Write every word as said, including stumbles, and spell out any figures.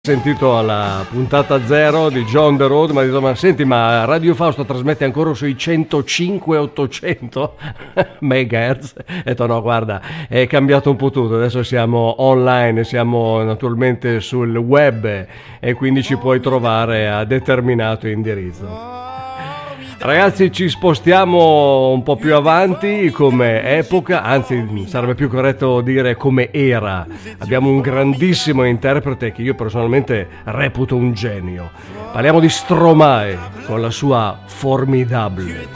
Sentito alla puntata zero di John the Road, mi ha detto: ma senti, ma Radio Fausto trasmette ancora sui centocinque ottocento megahertz? Ho detto no, guarda, è cambiato un po' tutto, adesso siamo online, siamo naturalmente sul web e quindi ci puoi trovare a determinato indirizzo. Ragazzi, ci spostiamo un po' più avanti come epoca, anzi sarebbe più corretto dire come era. Abbiamo un grandissimo interprete che io personalmente reputo un genio. Parliamo di Stromae con la sua Formidable.